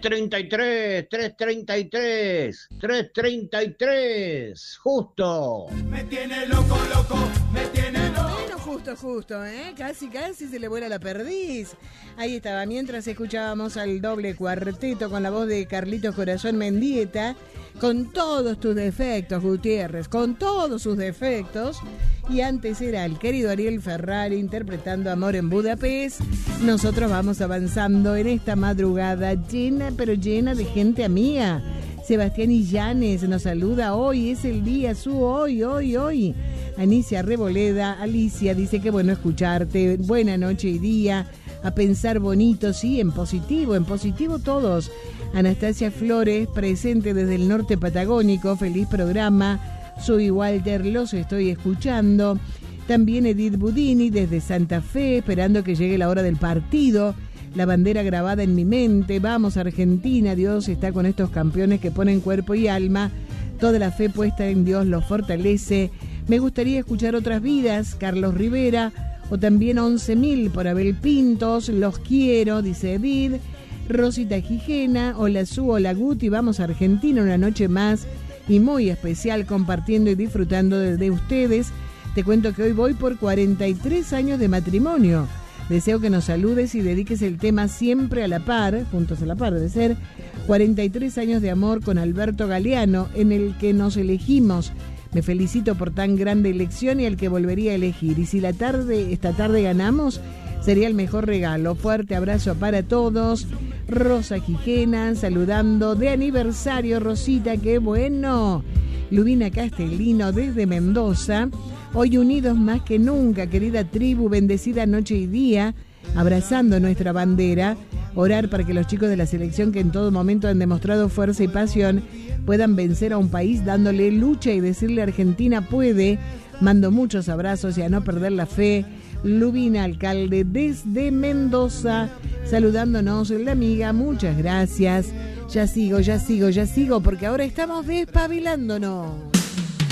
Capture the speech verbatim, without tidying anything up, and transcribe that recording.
treinta y tres, tres treinta y tres, tres treinta y tres, justo. Me tiene loco, loco, me tiene loco. Bueno, justo, justo, ¿eh? Casi, casi se le vuela la perdiz. Ahí estaba, mientras escuchábamos al doble cuarteto con la voz de Carlitos Corazón Mendieta, con todos tus defectos, Gutiérrez, con todos sus defectos. Y antes era el querido Ariel Ferrari interpretando Amor en Budapest. Nosotros vamos avanzando en esta madrugada llena, pero llena de gente amiga. Sebastián Illanes nos saluda hoy, es el día su hoy, hoy, hoy. Anicia Reboleda, Alicia dice que bueno escucharte, buena noche y día, a pensar bonito, sí, en positivo, en positivo todos. Anastasia Flores, presente desde el norte patagónico, feliz programa. Soy Walter, los estoy escuchando. También Edith Budini desde Santa Fe, esperando que llegue la hora del partido. La bandera grabada en mi mente. Vamos Argentina, Dios está con estos campeones que ponen cuerpo y alma. Toda la fe puesta en Dios los fortalece. Me gustaría escuchar otras vidas, Carlos Rivera, o también once mil por Abel Pintos. Los quiero, dice Edith. Rosita Gijena, hola Su, hola Guti, vamos a Argentina una noche más y muy especial compartiendo y disfrutando de, de ustedes. Te cuento que hoy voy por cuarenta y tres años de matrimonio. Deseo que nos saludes y dediques el tema Siempre a la par, juntos a la par de ser, cuarenta y tres años de amor con Alberto Galeano, en el que nos elegimos. Me felicito por tan grande elección y al que volvería a elegir. Y si la tarde, esta tarde ganamos, sería el mejor regalo. Fuerte abrazo para todos. Rosa Gijena, saludando de aniversario, Rosita, qué bueno. Lubina Castellino desde Mendoza. Hoy unidos más que nunca, querida tribu, bendecida noche y día, abrazando nuestra bandera. Orar para que los chicos de la selección que en todo momento han demostrado fuerza y pasión puedan vencer a un país dándole lucha y decirle Argentina puede. Mando muchos abrazos y a no perder la fe. Lubina, alcalde desde Mendoza, saludándonos la amiga, muchas gracias. Ya sigo, ya sigo, ya sigo, porque ahora estamos despabilándonos.